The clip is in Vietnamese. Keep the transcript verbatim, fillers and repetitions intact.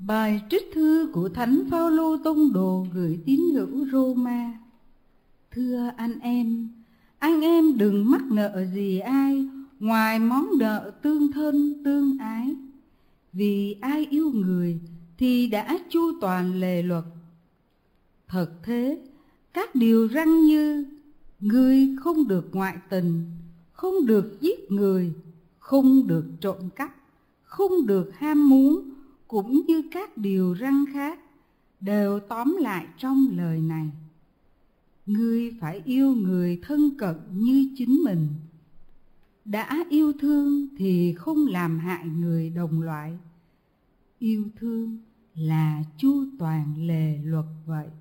Bài trích thư của Thánh Phaolô tông đồ gửi tín hữu Roma. Thưa anh em, anh em đừng mắc nợ gì ai ngoài món nợ tương thân tương ái. Vì ai yêu người thì đã chu toàn lề luật. Thật thế, các điều răn như: ngươi không được ngoại tình, không được giết người, không được trộm cắp, không được ham muốn, cũng như các điều răn khác, đều tóm lại trong lời này: ngươi phải yêu người thân cận như chính mình. Đã yêu thương thì không làm hại người đồng loại. Yêu thương là chu toàn lề luật vậy.